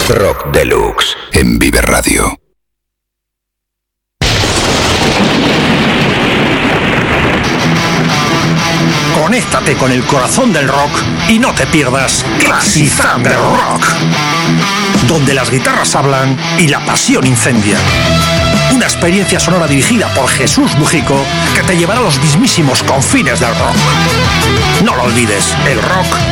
Rock Deluxe en Vive Radio. Conéctate con el corazón del rock y no te pierdas Classic Thunder Rock, donde las guitarras hablan y la pasión incendia. Una experiencia sonora dirigida por Jesús Mujico que te llevará a los mismísimos confines del rock. No lo olvides, el rock